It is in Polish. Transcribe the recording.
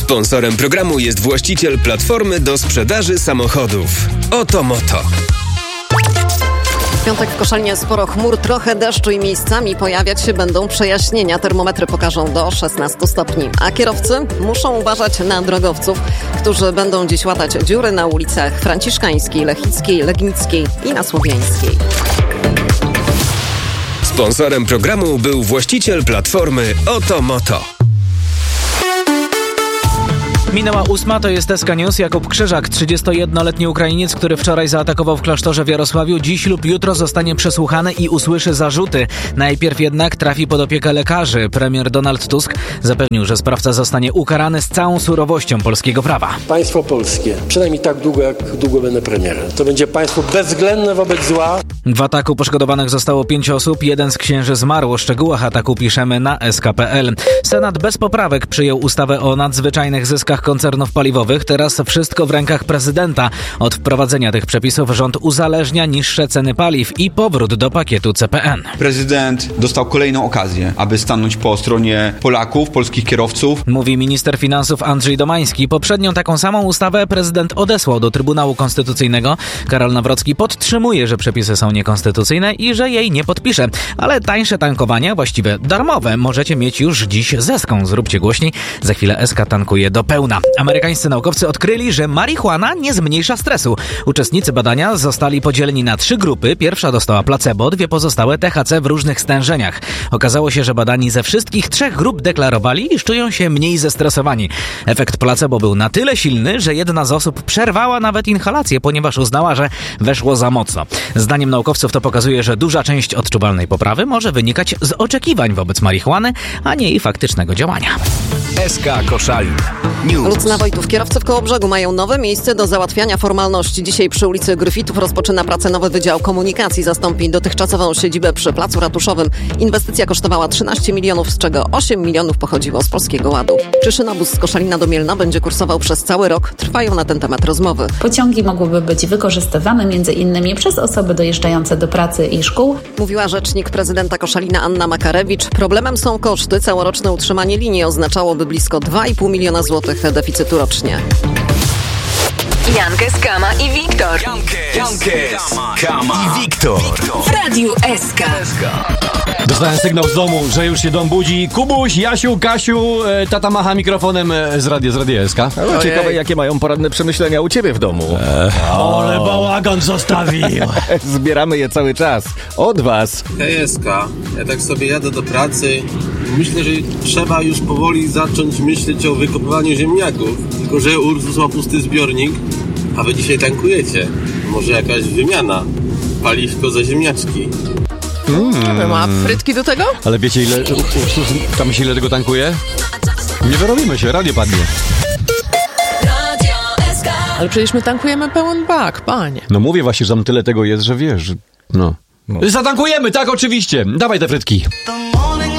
Sponsorem programu jest właściciel platformy do sprzedaży samochodów. Oto Moto. W piątek w Koszalinie sporo chmur, trochę deszczu i miejscami pojawiać się będą przejaśnienia. Termometry pokażą do 16 stopni. A kierowcy muszą uważać na drogowców, którzy będą dziś łatać dziury na ulicach Franciszkańskiej, Lechickiej, Legnickiej i na Słowiańskiej. Sponsorem programu był właściciel platformy Oto Moto. Minęła 8, to jest SK News. Jakub Krzyżak, 31-letni Ukrainiec, który wczoraj zaatakował w klasztorze w Jarosławiu, dziś lub jutro zostanie przesłuchany i usłyszy zarzuty. Najpierw jednak trafi pod opiekę lekarzy. Premier Donald Tusk zapewnił, że sprawca zostanie ukarany z całą surowością polskiego prawa. Państwo polskie, przynajmniej tak długo, jak długo będę premierem, to będzie państwo bezwzględne wobec zła. W ataku poszkodowanych zostało 5 osób, jeden z księży zmarł. O szczegółach ataku piszemy na sk.pl. Senat bez poprawek przyjął ustawę o nadzwyczajnych zyskach koncernów paliwowych. Teraz wszystko w rękach prezydenta. Od wprowadzenia tych przepisów rząd uzależnia niższe ceny paliw i powrót do pakietu CPN. Prezydent dostał kolejną okazję, aby stanąć po stronie Polaków, polskich kierowców. Mówi minister finansów Andrzej Domański. Poprzednią taką samą ustawę prezydent odesłał do Trybunału Konstytucyjnego. Karol Nawrocki podtrzymuje, że przepisy są niekonstytucyjne i że jej nie podpisze. Ale tańsze tankowania, właściwie darmowe, możecie mieć już dziś z Eską. Zróbcie głośniej. Za chwilę SK tankuje do pełna. Amerykańscy naukowcy odkryli, że marihuana nie zmniejsza stresu. Uczestnicy badania zostali podzieleni na 3 grupy. Pierwsza dostała placebo, 2 pozostałe THC w różnych stężeniach. Okazało się, że badani ze wszystkich 3 grup deklarowali, iż czują się mniej zestresowani. Efekt placebo był na tyle silny, że jedna z osób przerwała nawet inhalację, ponieważ uznała, że weszło za mocno. Zdaniem naukowców to pokazuje, że duża część odczuwalnej poprawy może wynikać z oczekiwań wobec marihuany, a nie jej faktycznego działania. SK Koszalin. News. Lucna Wojtów. Kierowcy w Kołobrzegu mają nowe miejsce do załatwiania formalności. Dzisiaj przy ulicy Gryfitów rozpoczyna pracę nowy Wydział Komunikacji. Zastąpi dotychczasową siedzibę przy Placu Ratuszowym. Inwestycja kosztowała 13 milionów, z czego 8 milionów pochodziło z Polskiego Ładu. Czy szynobus z Koszalina do Mielna będzie kursował przez cały rok? Trwają na ten temat rozmowy. Pociągi mogłyby być wykorzystywane m.in. przez osoby dojeżdżające do pracy i szkół. Mówiła rzecznik prezydenta Koszalina Anna Makarewicz. Problemem są koszty. Całoroczne utrzymanie linii oznaczałoby blisko 2,5 miliona złotych deficytu rocznie. Jankes, Kama i Wiktor. Jankes, Kama i Wiktor. W Radiu SK. Dostałem sygnał z domu, że już się dom budzi. Kubuś, Jasiu, Kasiu, tata macha mikrofonem z Radia SK. No, ciekawe, jakie mają poranne przemyślenia u ciebie w domu. Ale bałagan zostawił. Zbieramy je cały czas. Od was. Hej SK, ja tak sobie jadę do pracy. Myślę, że trzeba już powoli zacząć myśleć o wykopywaniu ziemniaków. Tylko że Ursus ma pusty zbiornik, a wy dzisiaj tankujecie. Może jakaś wymiana? Paliwko za ziemniaczki. Ma frytki do tego? Ale wiecie, ile Ursus tam się ile tego tankuje? Nie wyrobimy się, radio padnie. Ale przecież my tankujemy pełen bak, panie. No mówię właśnie, że tam tyle tego jest, że wiesz, no. Zatankujemy, tak oczywiście. Dawaj te frytki.